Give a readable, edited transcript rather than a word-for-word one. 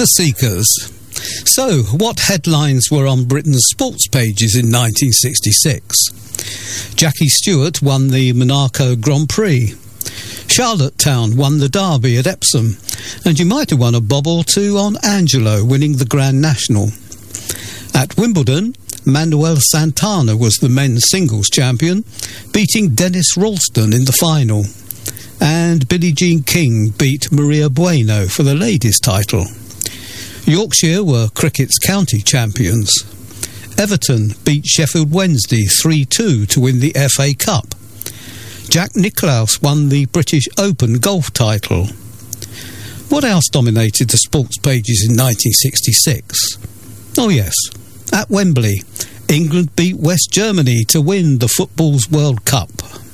Seekers. So, what headlines were on Britain's sports pages in 1966? Jackie Stewart won the Monaco Grand Prix. Charlottetown won the Derby at Epsom. And you might have won a bob or two on Angelo winning the Grand National. At Wimbledon, Manuel Santana was the men's singles champion, beating Dennis Ralston in the final. And Billie Jean King beat Maria Bueno for the ladies' title. Yorkshire were cricket's county champions. Everton beat Sheffield Wednesday 3-2 to win the FA Cup. Jack Nicklaus won the British Open golf title. What else dominated the sports pages in 1966? Oh yes, at Wembley, England beat West Germany to win the football's World Cup.